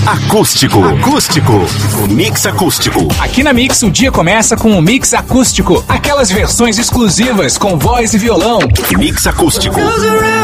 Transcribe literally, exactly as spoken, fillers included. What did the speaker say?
Acústico. Acústico. O Mix Acústico. Aqui na Mix o dia começa com o Mix Acústico. Aquelas versões exclusivas com voz e violão. Mix Acústico.